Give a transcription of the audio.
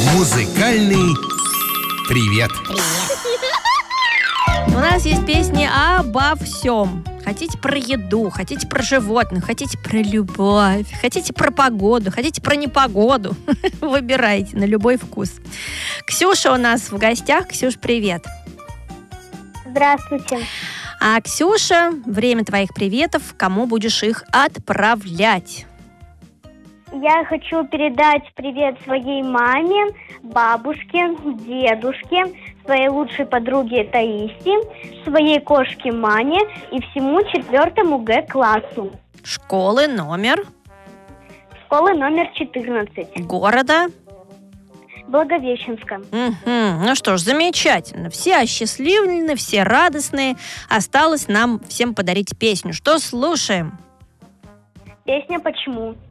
Музыкальный привет. У нас есть песни обо всем. Хотите про еду, хотите про животных, хотите про любовь, хотите про погоду, хотите про непогоду. Выбирайте на любой вкус. Ксюша у нас в гостях. Ксюш, привет. Здравствуйте. А Ксюша, время твоих приветов. Кому будешь их отправлять? Я хочу передать привет своей маме, бабушке, дедушке, своей лучшей подруге Таисе, своей кошке Мане и всему 4 Г-классу. Школы номер? Школы номер 14. Города? Благовещенска. Ну что ж, замечательно. Все осчастливлены, все радостные. Осталось нам всем подарить песню. Что слушаем? Песня «Почему?».